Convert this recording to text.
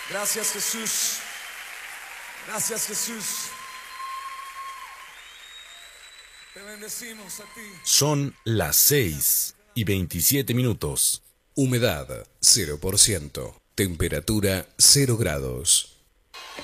Gracias, Jesús. Gracias, Jesús. Te bendecimos a ti. Son las 6:27. Humedad 0%. Temperatura 0 grados.